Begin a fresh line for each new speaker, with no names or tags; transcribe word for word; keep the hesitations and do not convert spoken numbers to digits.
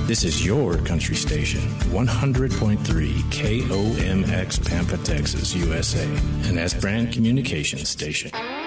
This is your country station, one hundred point three K O M X Pampa, Texas, U S A, an S brand communications station.